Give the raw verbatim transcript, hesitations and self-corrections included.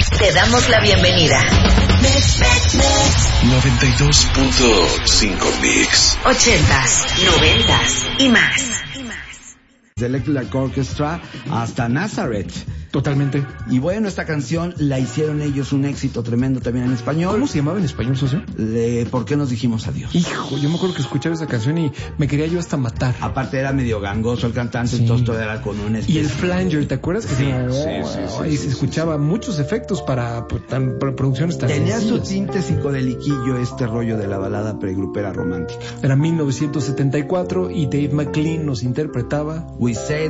Te damos la bienvenida. noventa y dos punto cinco Mix. Ochentas, noventas y más. De Electric Orchestra hasta Nazareth. Totalmente. Y bueno, esta canción la hicieron ellos un éxito tremendo también en español. ¿Cómo se llamaba en español, socio? De ¿Por qué nos dijimos adiós? Hijo, yo me acuerdo que escuchaba esa canción y me quería yo hasta matar. Aparte era medio gangoso el cantante, Sí. entonces todo era con un... Y el flanger, ¿te acuerdas? Que Sí, se- sí, sí, sí, y sí, se sí, escuchaba muchos efectos para, para, tan- para producciones tan Tenía su sencillas. tinte psicodeliquillo este rollo de la balada pregrupera romántica. Era mil novecientos setenta y cuatro y Dave McLean nos interpretaba We Say